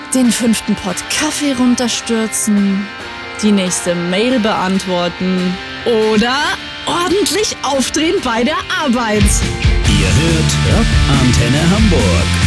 den 5. Pott Kaffee runterstürzen, die nächste Mail beantworten oder ordentlich aufdrehen bei der Arbeit. Ihr hört Antenne Hamburg.